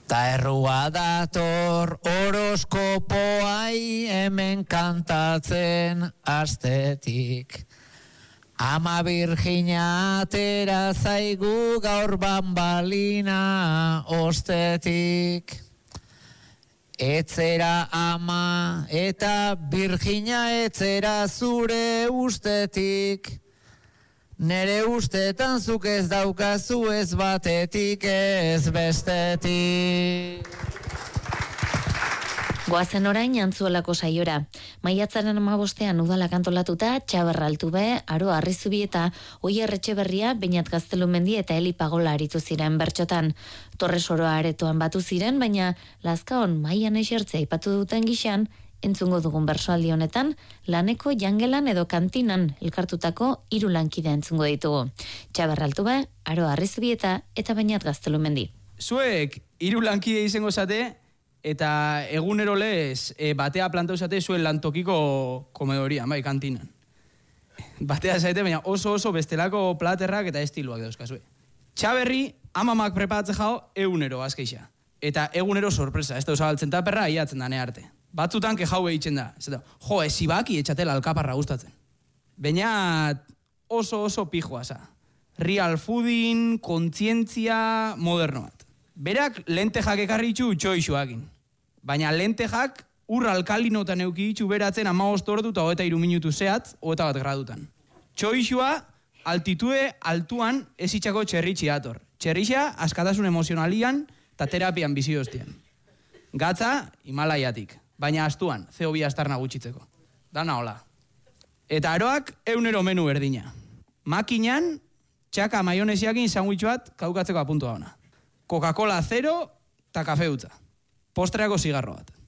Ta errua dator horoskopoai hemen kantatzen astetik. Ama Virgina atera zaigu gaur bambalina ostetik. Etzera ama eta Virgina etzera zure ustetik. Nere ustetan zuk ez daukazu ez batetik ez bestetik. Goazen orain Antzuolako saiora. Maiatzaren 15ean udalak antolatuta Txabarra Altube, Aro Arrizubi eta Oier Etxeberria, Beñat Gaztelumendi eta Eli Pagola aritu ziren bertxotan. Torresoroa aretoan batu ziren, baina Lazkaon mailan esertzea aipatu duten gixan, entzungo dugun bersoaldi honetan, laneko jangelan edo kantinan elkartutako 3 lankide entzungo ditugu. Txabarra Altube, Aro Arrizubi eta Beñat Gaztelumendi. Zuek 3 lankide izango zate, eta egunero lez batea plantau zate zuen lantokiko komedorian, bai, kantinan. Batea zaite, baina oso bestelako platerrak eta estiloak dauzkazue. Txaberri, amamak prepatze jau, egunero azkeixa. Eta egunero sorpresa, ez da usabaltzen taperra, iatzen dane arte. Batzutan kejau behitzen da. Jo, ezibaki etxatela alkaparra gustatzen. Baina oso pijoa za. Real foodin, kontzientzia moderno bat. Berak lentejak ekarri itxu txoixuakin. Baina lentejak ur alkalinotan euki itxu beratzen 15 ordu eta 23 minutu zehatz, 21 gradutan. Txoixua altitude altuan ez itxako txerritxi dator. Txerritxia askatasun emozionalian eta terapian bizi doztian. Gatza Himalaiatik, baina astuan, CO2 astarna gutxitzeko. Dana hola. Eta aroak egunero menu berdina. Makinan, txaka maionesiakin sandwich bat kaukatzeko apuntua ona. Coca-Cola 0 eta kafe utza. Postreako zigarro bat.